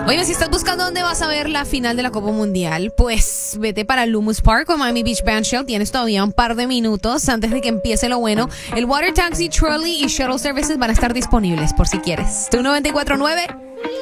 Oye, si estás buscando dónde vas a ver la final de la Copa Mundial, pues vete para Lummus Park o Miami Beach Bandshell. Tienes todavía un par de minutos antes de que empiece lo bueno. El Water Taxi, Trolley y Shuttle Services van a estar disponibles por si quieres. Tu 94.9